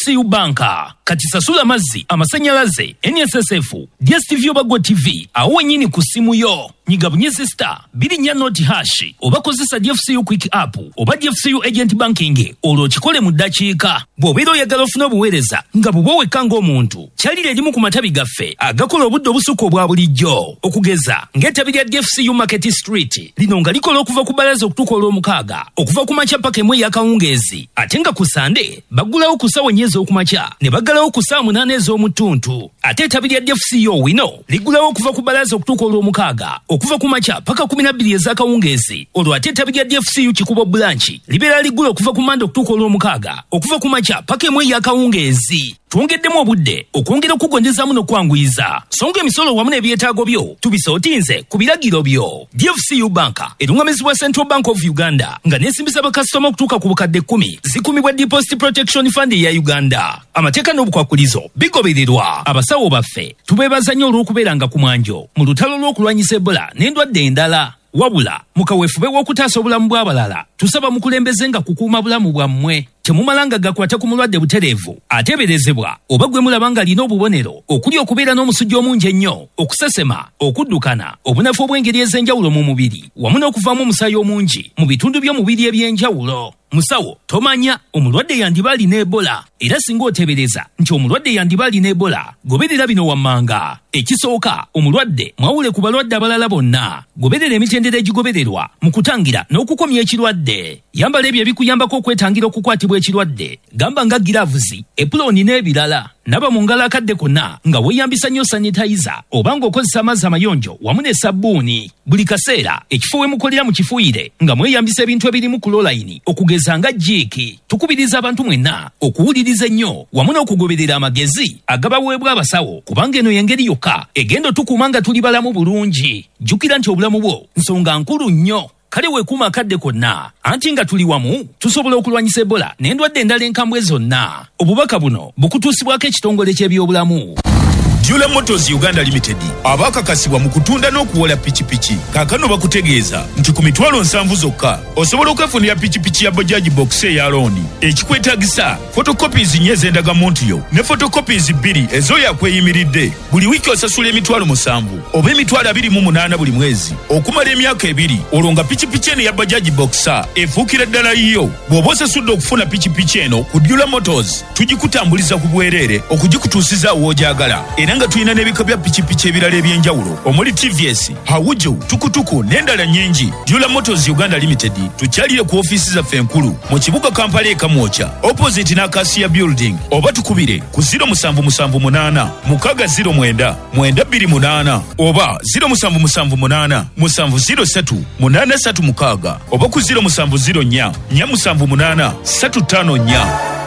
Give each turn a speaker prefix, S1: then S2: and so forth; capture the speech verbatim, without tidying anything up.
S1: C U Banka. Kati sasula mazzi, amasanyalaze, N S S F, D S T V Obagwa T V, awe nyini kusimu yo. Nyiga bunyezi star, bili nyanoti hashi, obakozesa D F C U Quick App, oba D F C U Agent Banking, olo chikole mudachika. Bwobero ya galofuna buwereza, nga bubowe kango muntu. Chalile limu kumatabi gafe, agakola obuddo busuko bwa bulijjo. Okugeza, ngetabili ya D F C U Market Street, linonga likolo okuva kubalaza okutuko olw'omukaaga, okuva kumacha pake mwe ya kawungezi. Atenga kusande, bagulawo kusawa nyezo okumacha, ne bagalawo kusawa munane ez'omutuntu. Ate etabili ya D F C U wino, ligulawo okuva kubalaza okutuko olw'omukaaga, okuva kumacha paka kumi na bbiri ez'akawungezi. Olwo ate etabili ya D F C U Kikubo Branch, libera ligula okuva kumanda okutuka olw'omukaaga, okuva kumacha paka emwe ya kawungezi. Tuongeddemu obudde okwongera okugondeza muno kwangwiza. Songa emisolo wamu n'ebyetaago byo tubisootinze ku biragiro byo. D F C U Banka erungamizibwa Central Bank of Uganda nga neesimbisa bakasitoma okutuuka ku bukadde kkumi zikumibwa Deposit Protection Fund ya Uganda. Amateeka n'obukwakulizo bigobererwa. Abasawo baffe tubeebaza nnyo olw'okubeeranga ku mwanjo mu lutalo lw'okulwanyisa Ebola n'endwadde endala. Wabula mukaweefube w'okutaasa obulamu bw'abalala tusaba mukulembeze nga kukuuma bulamu bwammwe temumalanga gakwata ku mulwadde butereevu ateeberezebwa oba gwe mulaba nga alina obubonero okuli okubeera n'omusujja omungi ennyo, okusesema, okuddukana, obunafu obw'engeri ez'enjawulo mu mubiri wamu n'okuvaamu omusaayi omungi mu bitundu by'omubiri eby'enjawulo. Musawo tomanya omulwadde yandiba alina Ebola, era singa oteebereza nti omulwadde yandiba alina Ebola goberera bino wammanga. Ekisooka, omulwadde mwawule ku balwadde abalala bonna. Goberera emitendera egigobererwa mu kutangira n'okukomya ekirwadde. Yambala ebyo ebikuyambako okwetangira okukwatibwa ekirwadde, gamba nga giravuzi, epuloni n'ebirala. Naba mu ngalo akadde konna nga weeyambisa nnyo sanitizer oba ng'okozesa amazzi amayonjo wamu ne sabbuuni. Buli kaseera ekifo we mukolera mu kifuuyire nga mweyambisa ebintu ebirimu kulolayini okugeza nga jiiki. Tukubiriza abantu mwenna okuwuliriza ennyo wamu n'okugoberera amagezi agabaweebwa abasawo, kubanga eno y'engeri yokka egenda tukuuma nga tuli balamu bulungi. Jjukira nti obulamu bwo nsonga nkulu nnyo. Kale weekuuma akadde konna, anti nga tuli wamu tusobola okulwanyisa Ebola n'endwadde endala enkambwe zonna. Obubaka buno bukutuusibwako ekitongole ky'ebyobulamu.
S2: Dula Motors Uganda Limited abakakasibwa mu kutunda n'okuwola pikipiki. Kaakano bakutegeeza nti ku mitwalo nsanvu zokka osobola okwefunira pikipiki ya Bajaj Box eya looni. Ekikwetaagisa photocopies nnyo ez'endagamuntu yo ne photocopies bbiri ez'oyakweyimiridde. Buli wiiki osasula emitwalo musanvu oba emitwalo abiri mu munaana buli mwezi okumala emyaka ebiri. Olwo nga pikipiki eno ya Bajaj Box efuukira ddala yiyo. Bw'oba osasudde okufuna pikipiki eno ku Dula Motors, tugikutambuliza ku bwereere okugikutuusiza w'ogyagala. Era nga tulina n'ebika bya pikipiki ebirala eby'enjawulo omuli T V S, Hawujo, Tukutuku n'endala nnyingi. Dula Motors Uganda Limited tukyalire ku ofiisi zaffe enkulu mu kibuga Kampala e Kamwocha opposite n'Acacia Building, oba tukubire ku zero musanvu musanvu munaana mukaaga zero mwenda mwenda bbiri munaana oba zero musanvu musanvu munaana musanvu zero ssatu munaana ssatu mukaaga oba ku zero musanvu zero nnya nnya musanvu munaana ssatu ttaano nnya.